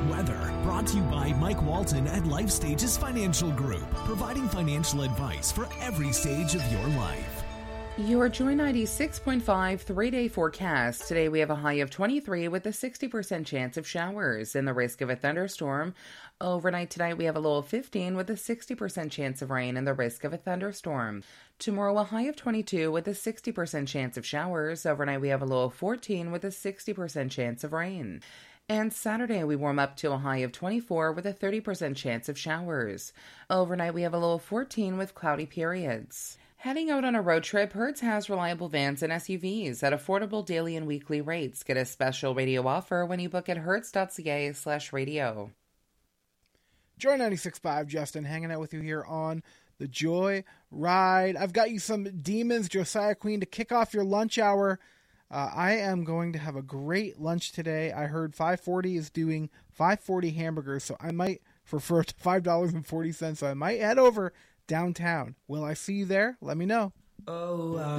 Weather, brought to you by Mike Walton at Life Stages Financial Group, providing financial advice for every stage of your life. Your Joy 96.5 3-day forecast. Today we have a high of 23 with a 60% chance of showers and the risk of a thunderstorm. Overnight tonight we have a low of 15 with a 60% chance of rain and the risk of a thunderstorm. Tomorrow a high of 22 with a 60% chance of showers. Overnight we have a low of 14 with a 60% chance of rain. And Saturday, we warm up to a high of 24 with a 30% chance of showers. Overnight, we have a low of 14 with cloudy periods. Heading out on a road trip, Hertz has reliable vans and SUVs at affordable daily and weekly rates. Get a special radio offer when you book at hertz.ca/radio. Joy 96.5, Justin, hanging out with you here on the Joy Ride. I've got you some Demons, Josiah Queen, to kick off your lunch hour. I am going to have a great lunch today. I heard 540 is doing 540 hamburgers, so I might, for $5.40, so I might head over downtown. Will I see you there? Let me know.